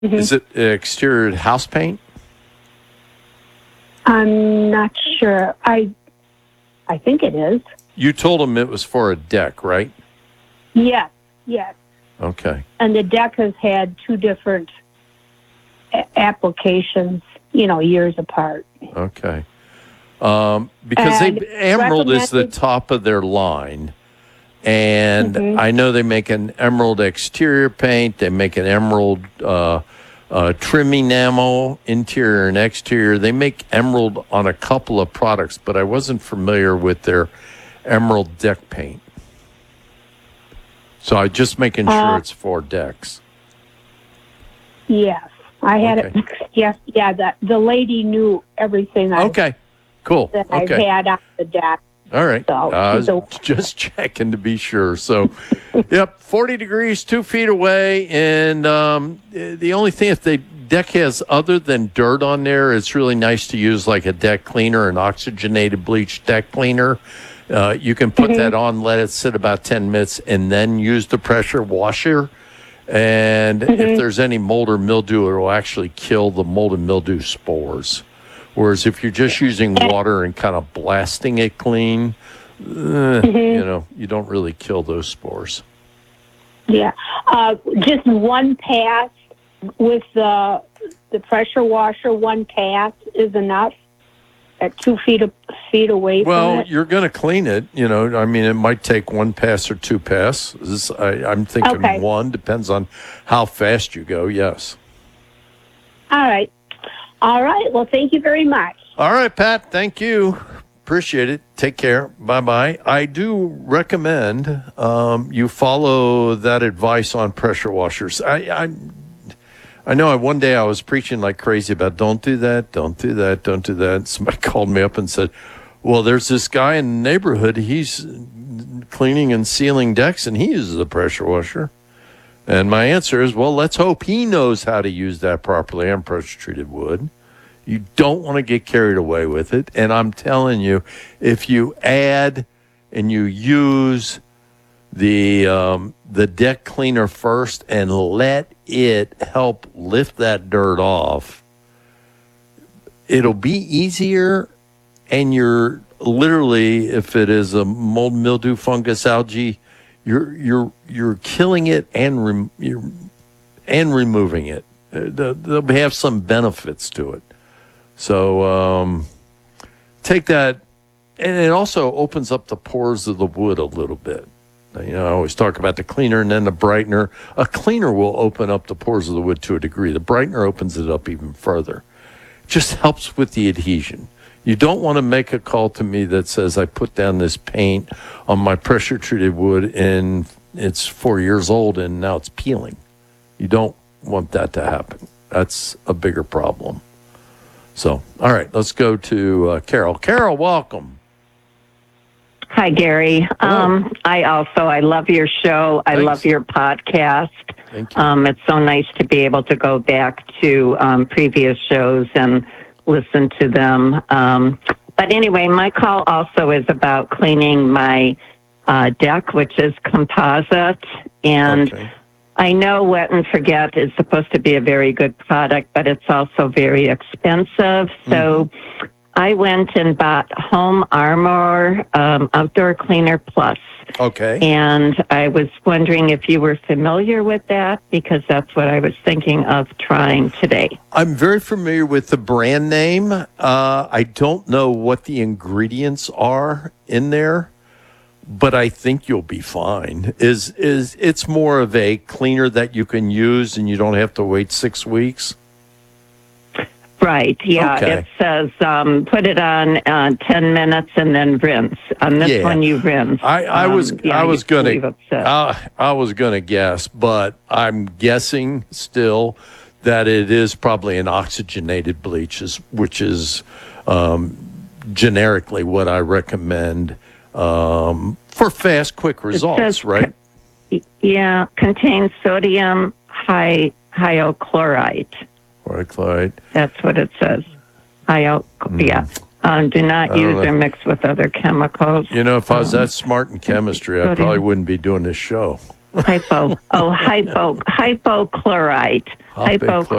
Is it exterior house paint? I'm not sure. I think it is. You told him it was for a deck, right? Yes. Okay. And the deck has had two different applications, years apart. Okay. Because Emerald is the top of their line. And I know they make an Emerald exterior paint. They make an Emerald trim enamel, interior and exterior. They make Emerald on a couple of products, but I wasn't familiar with their Emerald deck paint. So I'm just making sure it's for decks. Yes. I had it. Yes. Yeah. The lady knew everything. Okay. Cool. That I've had on the deck. All right. So, just checking to be sure. So, yep, 40 degrees, 2 feet away. And the only thing, if the deck has other than dirt on there, it's really nice to use like a deck cleaner, an oxygenated bleach deck cleaner. You can put that on, let it sit about 10 minutes, and then use the pressure washer. And if there's any mold or mildew, it will actually kill the mold and mildew spores. Whereas if you're just using water and kind of blasting it clean, you don't really kill those spores. Yeah. Just one pass with the pressure washer, one pass is enough at 2 feet away from it? Well, you're going to clean it. It might take one pass or two passes. I'm thinking one. Depends on how fast you go, yes. All right. Well, thank you very much. All right, Pat. Thank you. Appreciate it. Take care. Bye-bye. I do recommend you follow that advice on pressure washers. I know one day I was preaching like crazy about don't do that, don't do that, don't do that. Somebody called me up and said, well, there's this guy in the neighborhood. He's cleaning and sealing decks, and he uses a pressure washer. And my answer is, well, let's hope he knows how to use that properly on pressure-treated wood. You don't want to get carried away with it. And I'm telling you, if you add and you use the deck cleaner first and let it help lift that dirt off, it'll be easier. And you're literally, if it is a mold, mildew, fungus, algae, you're killing it and removing it. They'll have some benefits to it. So take that, and it also opens up the pores of the wood a little bit. I always talk about the cleaner and then the brightener. A cleaner will open up the pores of the wood to a degree. The brightener opens it up even further. It just helps with the adhesion. You don't want to make a call to me that says I put down this paint on my pressure-treated wood and it's 4 years old and now it's peeling. You don't want that to happen. That's a bigger problem. So, all right, let's go to Carol. Carol, welcome. Hi, Gary. I love your show. I love your podcast. Thank you. It's so nice to be able to go back to previous shows and listen to them. But anyway, my call also is about cleaning my deck, which is composite. And I know Wet and Forget is supposed to be a very good product, but it's also very expensive. So I went and bought Home Armor Outdoor Cleaner Plus. Okay. And I was wondering if you were familiar with that, because that's what I was thinking of trying today. I'm very familiar with the brand name. I don't know what the ingredients are in there, but I think you'll be fine. It's more of a cleaner that you can use and you don't have to wait 6 weeks? Right, yeah. Okay. It says put it on 10 minutes and then rinse. On this one, you rinse. I was gonna guess, but I'm guessing still that it is probably an oxygenated bleach, which is generically what I recommend for fast, quick results, right? Yeah, contains sodium hypochlorite. Chloride. That's what it says. Yeah. Do not use or mix with other chemicals. If I was that smart in chemistry, I probably wouldn't be doing this show. Hypochlorite. Hypochlorite.